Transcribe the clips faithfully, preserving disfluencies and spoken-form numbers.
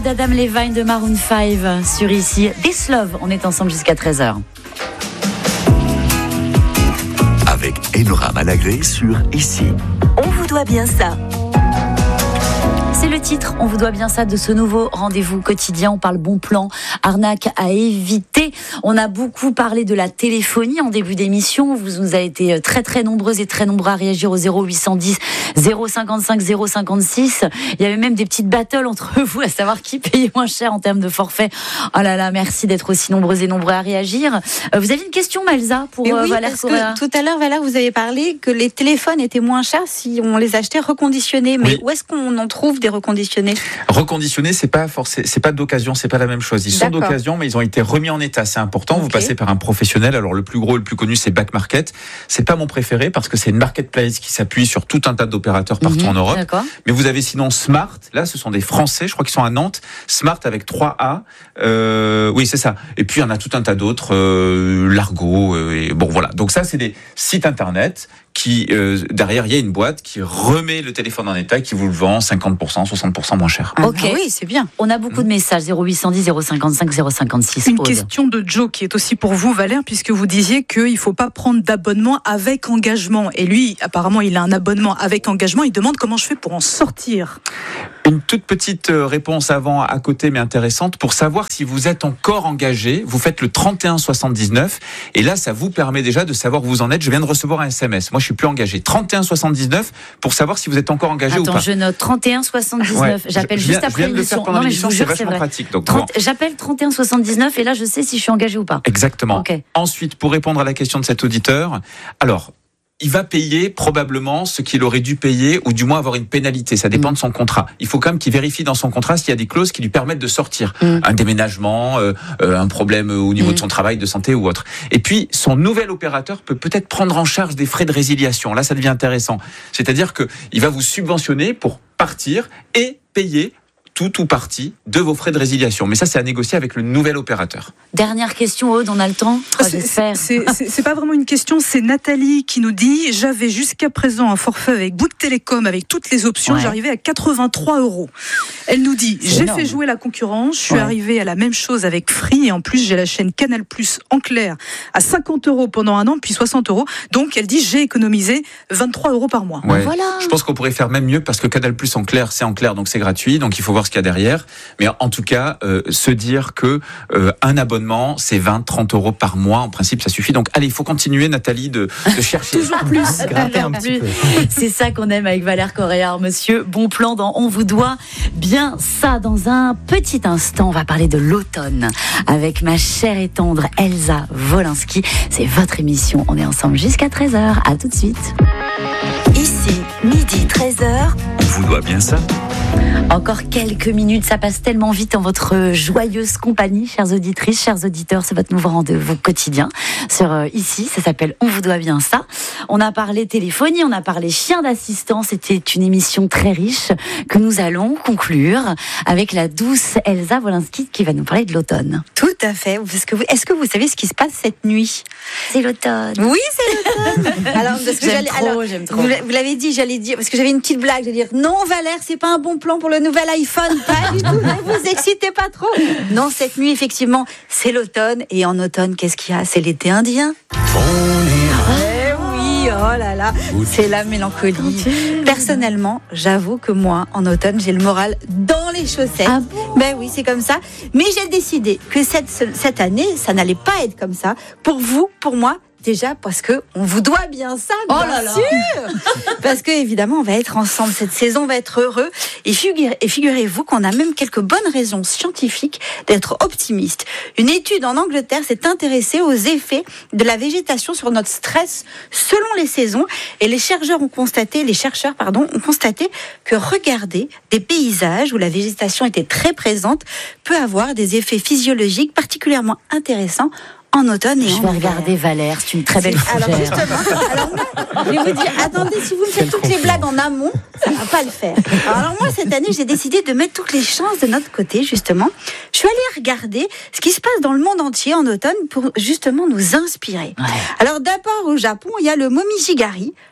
d'Adam Levine de Maroon cinq sur ici. This Love, on est ensemble jusqu'à treize heures. Avec Enora Malagré sur Ici. On vous doit bien ça. C'est le titre, on vous doit bien ça, de ce nouveau rendez-vous quotidien. On parle bon plan, arnaque à éviter. On a beaucoup parlé de la téléphonie en début d'émission. Vous nous avez été très très nombreuses et très nombreux à réagir au zéro huit cent dix zéro cinquante-cinq zéro cinquante-six. Il y avait même des petites battles entre vous à savoir qui payait moins cher en termes de forfait. Oh là là, merci d'être aussi nombreux et nombreux à réagir. Vous avez une question, Melza, pour oui, Valère parce Correa? que tout à l'heure, Valère, vous avez parlé que les téléphones étaient moins chers si on les achetait reconditionnés. Mais oui. Où est-ce qu'on en trouve des reconditionnés? Reconditionnés, c'est pas forcément, c'est pas d'occasion, c'est pas la même chose. Ils sont D'accord. d'occasion, mais ils ont été remis en état. C'est important. Okay. Vous passez par un professionnel. Alors le plus gros et le plus connu, c'est Back Market. C'est pas mon préféré parce que c'est une marketplace qui s'appuie sur tout un tas d'opérateurs partout Mmh, en Europe. d'accord. Mais vous avez sinon Smart. Là, ce sont des Français. Je crois qu'ils sont à Nantes. Smart avec trois A. Euh, oui, c'est ça. Et puis il y en a tout un tas d'autres. Euh, Largo. Euh, et bon, voilà. Donc ça, c'est des sites internet qui euh, derrière il y a une boîte qui remet le téléphone en état, qui vous le vend cinquante pour cent, soixante pour cent moins cher. Ah, Ok. bah oui, c'est bien. On a beaucoup de messages, zéro huit cent dix zéro cinquante-cinq zéro cinquante-six. Une Aude. question de Joe qui est aussi pour vous, Valère, puisque vous disiez qu'il ne faut pas prendre d'abonnement avec engagement. Et lui, apparemment, il a un abonnement avec engagement. Il demande comment je fais pour en sortir. Une toute petite réponse avant, à côté, mais intéressante. Pour savoir si vous êtes encore engagé, vous faites le trente et un soixante-dix-neuf. Et là, ça vous permet déjà de savoir où vous en êtes. Je viens de recevoir un S M S. Moi, je suis plus engagé. trente et un soixante-dix-neuf pour savoir si vous êtes encore engagé Attends, ou pas. je note trente et un soixante-dix-neuf. Ouais, J'appelle je juste viens, après je viens de le l'émission. faire pendant Non, mais je l'émission, vous c'est jure, c'est vachement vrai. pratique. Donc, trente bon. J'appelle trente et un soixante-dix-neuf et là, je sais si je suis engagé ou pas. Exactement. Ok. Ensuite, pour répondre à la question de cet auditeur, alors, il va payer probablement ce qu'il aurait dû payer, ou du moins avoir une pénalité. Ça dépend mmh. de son contrat. Il faut quand même qu'il vérifie dans son contrat s'il y a des clauses qui lui permettent de sortir. Mmh. Un déménagement, euh, euh, un problème au niveau mmh. de son travail, de santé ou autre. Et puis, son nouvel opérateur peut peut-être prendre en charge des frais de résiliation. Là, ça devient intéressant. C'est-à-dire que il va vous subventionner pour partir et payer tout ou partie de vos frais de résiliation. Mais ça, c'est à négocier avec le nouvel opérateur. Dernière question, Aude, on a le temps? Oh, C'est- j'espère. c'est, c'est, c'est pas vraiment une question, c'est Nathalie qui nous dit « J'avais jusqu'à présent un forfait avec Bouygues Télécom avec toutes les options, Ouais. j'arrivais à quatre-vingt-trois euros. » Elle nous dit « C'est J'ai énorme. fait jouer la concurrence, je suis Ouais. arrivée à la même chose avec Free et en plus j'ai la chaîne Canal Plus en clair à cinquante euros pendant un an, puis soixante euros. Donc elle dit « J'ai économisé vingt-trois euros par mois. » Ouais. Voilà. Je pense qu'on pourrait faire même mieux parce que Canal Plus en clair, c'est en clair, donc c'est gratuit. Donc il faut voir ce qu'il y a derrière. Mais en tout cas, euh, se dire que euh, un abonnement, c'est vingt, trente euros par mois. En principe, ça suffit. Donc allez, il faut continuer, Nathalie, de, de chercher. Toujours plus. Toujours plus. C'est ça qu'on aime avec Valère Correa, monsieur. Bon plan dans On vous doit bien ça. Dans un petit instant, on va parler de l'automne avec ma chère et tendre Elsa Wolinski. C'est votre émission. On est ensemble jusqu'à treize heures. À tout de suite. Ici, midi treize heures. On vous doit bien ça. Encore quelques minutes, ça passe tellement vite en votre joyeuse compagnie, chères auditrices, chers auditeurs. C'est votre nouveau rendez-vous quotidien sur euh, Ici. Ça s'appelle On vous doit bien ça. On a parlé téléphonie, on a parlé chien d'assistance. C'était une émission très riche que nous allons conclure avec la douce Elsa Wolinski qui va nous parler de l'automne. Tout à fait. Parce que vous, est-ce que vous savez ce qui se passe cette nuit? C'est l'automne. Oui, c'est l'automne. Alors, parce que J'aime j'allais- trop, alors, j'aime trop. Vous, l'a- vous l'avez dit, j'allais dire, parce que j'avais une petite blague, j'allais dire, non, Valère, c'est pas un bon plan pour le nouvel iPhone. Pas du tout, ne vous excitez pas trop. Non, cette nuit, effectivement, c'est l'automne. Et en automne, qu'est-ce qu'il y a? C'est l'été indien. Eh oui, oh là là, c'est la mélancolie. Personnellement, j'avoue que moi, en automne, j'ai le moral dans les chaussettes. Ah bon? Ben oui, c'est comme ça. Mais j'ai décidé que cette, cette année, ça n'allait pas être comme ça. Pour vous, pour moi, déjà parce que on vous doit bien ça, Oh bien là là. sûr. Parce que évidemment, on va être ensemble cette saison, on va être heureux. Et, figurez, et figurez-vous qu'on a même quelques bonnes raisons scientifiques d'être optimiste. Une étude en Angleterre s'est intéressée aux effets de la végétation sur notre stress selon les saisons. Et les chercheurs ont constaté, les chercheurs pardon, ont constaté que regarder des paysages où la végétation était très présente peut avoir des effets physiologiques particulièrement intéressants en automne et Je en vais hiver. regarder Valère, c'est une très belle Alors fougère. justement, alors moi, je vais vous dire, attendez, si vous me faites toutes les blagues en amont, ça va pas le faire. Alors moi, cette année, j'ai décidé de mettre toutes les chances de notre côté, justement. Je suis allée regarder ce qui se passe dans le monde entier en automne pour justement nous inspirer. Ouais. Alors d'abord, au Japon, il y a le momijigari,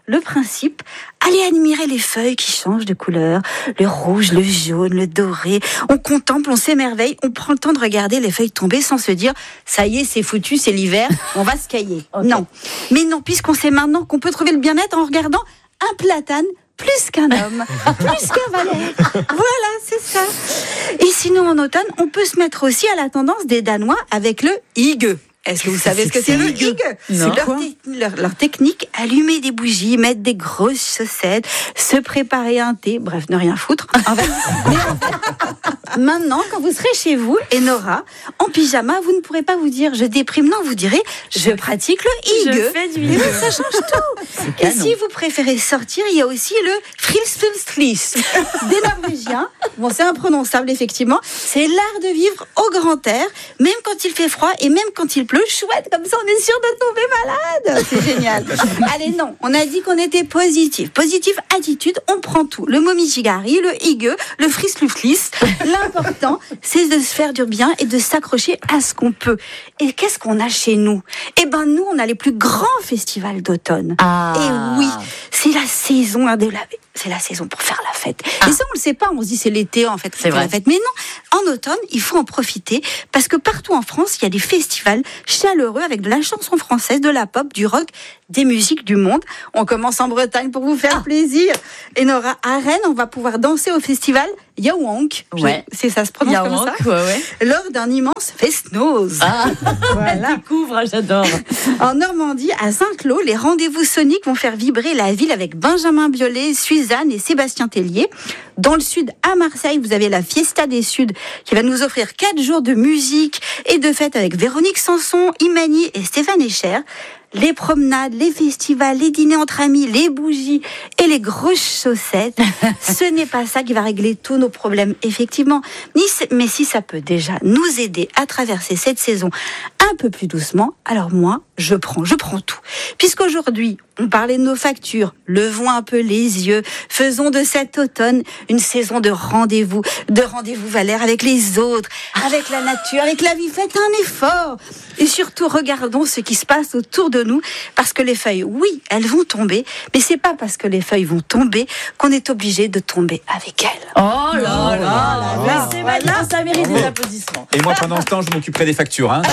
le principe, allez admirer les feuilles qui changent de couleur, le rouge, le jaune, le doré. On contemple, on s'émerveille, on prend le temps de regarder les feuilles tomber sans se dire ça y est, c'est foutu, c'est l'hiver, on va se cailler. Okay. Non, mais non, puisqu'on sait maintenant qu'on peut trouver le bien-être en regardant un platane plus qu'un homme, plus qu'un Valère. Voilà, c'est ça. Et sinon, en automne, on peut se mettre aussi à la tendance des Danois avec le hygge. Est-ce que vous savez ce que c'est le hygge ? C'est leur, te- leur, leur technique, allumer des bougies, mettre des grosses chaussettes, se préparer un thé, bref, ne rien foutre. En fait, mais en fait, maintenant, quand vous serez chez vous, et Nora, en pyjama, vous ne pourrez pas vous dire je déprime, non, vous direz je pratique le hygge. Je fais du hygge. Ça change tout. Et si vous préférez sortir, il y a aussi le frilsfilslis des Norvégiens. Bon, c'est imprononçable, effectivement. C'est l'art de vivre au grand air, même quand il fait froid et même quand il pleut. Chouette, comme ça on est sûr de tomber malade. C'est génial. Allez, non, on a dit qu'on était positif. Positive attitude, on prend tout. Le momijigari, le hygge, le frisluflis. L'important, c'est de se faire du bien et de s'accrocher à ce qu'on peut. Et qu'est-ce qu'on a chez nous ? Eh ben, nous, on a les plus grands festivals d'automne. Ah. Et oui, c'est la saison de la... C'est la saison pour faire la fête. Ah. Et ça, on le sait pas. On se dit c'est l'été, en fait, c'est vrai. La fête. Mais non, en automne, il faut en profiter parce que partout en France, il y a des festivals chaleureux avec de la chanson française, de la pop, du rock, des musiques du monde. On commence en Bretagne pour vous faire ah. plaisir. Et Nora, à Rennes, on va pouvoir danser au festival Yaouank. Ouais. Je, c'est ça se prononce Yaouank, comme ça. Ouais, ouais. Lors d'un immense fest-noz. Ah. Voilà. Elle découvre, j'adore. En Normandie, à Saint-Cloud, les rendez-vous soniques vont faire vibrer la ville avec Benjamin Biolay, Suzanne et Sébastien Tellier. Dans le sud, à Marseille, vous avez la Fiesta des Suds qui va nous offrir quatre jours de musique et de fête avec Véronique Sanson, Imani et Stéphane Echer. Les promenades, les festivals, les dîners entre amis, les bougies et les grosses chaussettes, ce n'est pas ça qui va régler tous nos problèmes, effectivement. Mais si ça peut déjà nous aider à traverser cette saison un peu plus doucement, alors moi, je prends, je prends tout. Puisqu'aujourd'hui, on parlait de nos factures, levons un peu les yeux, faisons de cet automne une saison de rendez-vous, de rendez-vous Valère avec les autres, avec la nature, avec la vie. Faites un effort. Et surtout, regardons ce qui se passe autour de nous, parce que les feuilles, oui, elles vont tomber, mais c'est pas parce que les feuilles vont tomber qu'on est obligé de tomber avec elles. Oh là là, là, là, là c'est magnifique, ça mérite des applaudissements. Et moi, pendant ce temps, je m'occuperai des factures. Hein.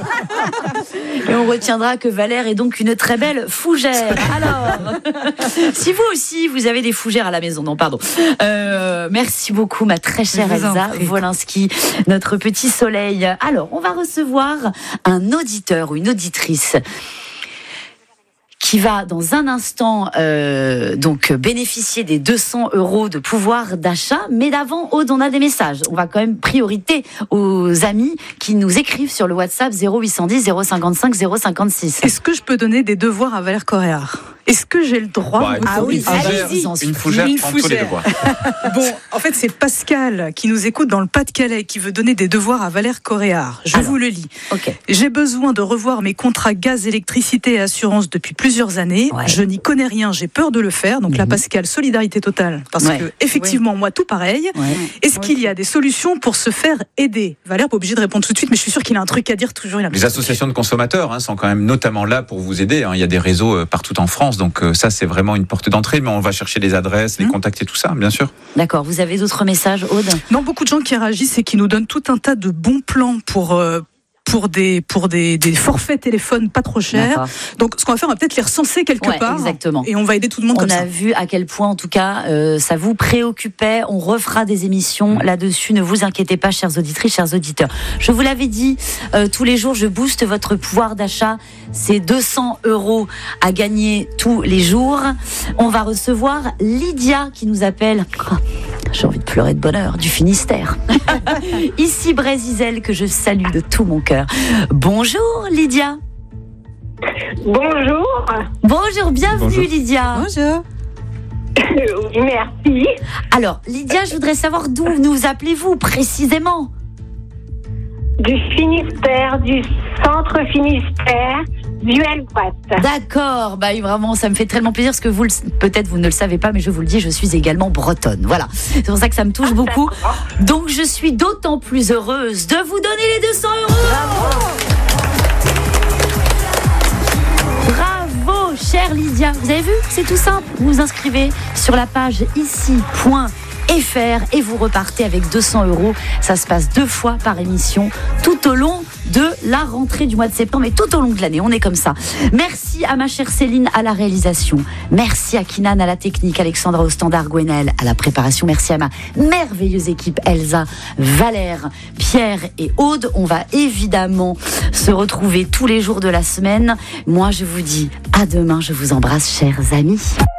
Et on retiendra que Valère est donc une très belle fougère. Alors, si vous aussi, vous avez des fougères à la maison, non, pardon. Euh, merci beaucoup, ma très chère Elsa Wolinski, notre petit soleil. Alors, on va recevoir un auditeur ou une auditrice qui va dans un instant euh, donc bénéficier des deux cents euros de pouvoir d'achat. Mais d'avant, Aude, on a des messages. On va quand même priorité aux amis qui nous écrivent sur le WhatsApp zéro huit cent dix zéro cinquante-cinq zéro cinquante-six. Est-ce que je peux donner des devoirs à Valère Coréard ? Est-ce que j'ai le droit ? Ouais, Ah oui, allez-y. Une fougère, une prend tous les devoirs. Bon, en fait, c'est Pascal qui nous écoute dans le Pas-de-Calais qui veut donner des devoirs à Valère Coréard. Je Alors, vous le lis. Okay. J'ai besoin de revoir mes contrats gaz, électricité et assurance depuis plusieurs années. Ouais. Je n'y connais rien, j'ai peur de le faire. Donc mm-hmm. là, Pascal, solidarité totale. Parce ouais. que, effectivement, oui. moi, tout pareil. Ouais. Est-ce ouais. qu'il y a des solutions pour se faire aider ? Valère, pas obligé de répondre tout de suite, mais je suis sûr qu'il a un truc à dire toujours. Il a Les associations de consommateurs hein, sont quand même notamment là pour vous aider. Hein. Il y a des réseaux euh, partout en France, donc euh, ça, c'est vraiment une porte d'entrée. Mais on va chercher les adresses, les mmh. contacts et tout ça, bien sûr. D'accord. Vous avez d'autres messages, Aude ? Non, beaucoup de gens qui réagissent et qui nous donnent tout un tas de bons plans pour... Euh, pour des pour des, des forfaits téléphones pas trop chers. D'accord. Donc ce qu'on va faire, on va peut-être les recenser quelque ouais, part. Exactement. Et on va aider tout le monde on comme ça. On a vu à quel point, en tout cas, euh, ça vous préoccupait. On refera des émissions là-dessus. Ne vous inquiétez pas, chères auditrices, chers auditeurs. Je vous l'avais dit, euh, tous les jours, je booste votre pouvoir d'achat. C'est deux cents euros à gagner tous les jours. On va recevoir Lydia qui nous appelle. Oh, j'ai envie de pleurer de bonheur, du Finistère. Ici Brésisel, que je salue de tout mon cœur. Bonjour Lydia. Bonjour. Bonjour, bienvenue Bonjour. Lydia. Bonjour. Merci. Alors Lydia, je voudrais savoir d'où nous appelez-vous précisément ? Du Finistère, du centre Finistère, du Helvoet. D'accord, bah vraiment, ça me fait tellement plaisir parce que vous, peut-être vous ne le savez pas, mais je vous le dis, je suis également bretonne. Voilà, c'est pour ça que ça me touche ah, beaucoup. D'accord. Donc je suis d'autant plus heureuse de vous donner les deux cents euros. Bravo. Bravo chère Lydia. Vous avez vu, c'est tout simple. Vous vous inscrivez sur la page ici point F R et vous repartez avec deux cents euros. Ça se passe deux fois par émission tout au long de la rentrée du mois de septembre et tout au long de l'année. On est comme ça. Merci à ma chère Céline à la réalisation. Merci à Kinan à la technique, Alexandra au standard, Gwenaël à la préparation. Merci à ma merveilleuse équipe Elsa, Valère, Pierre et Aude. On va évidemment se retrouver tous les jours de la semaine. Moi, je vous dis à demain. Je vous embrasse, chers amis.